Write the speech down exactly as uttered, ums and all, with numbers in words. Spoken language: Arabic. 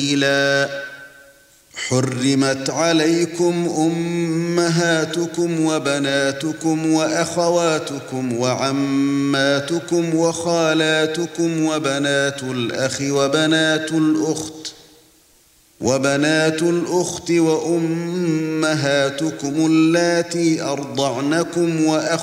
حرمت عليكم أمهاتكم وبناتكم وأخواتكم وعماتكم وخالاتكم وبنات الأخ وبنات الأخت وبنات الأخت وأمهاتكم اللاتي أرضعنكم وأخواتكم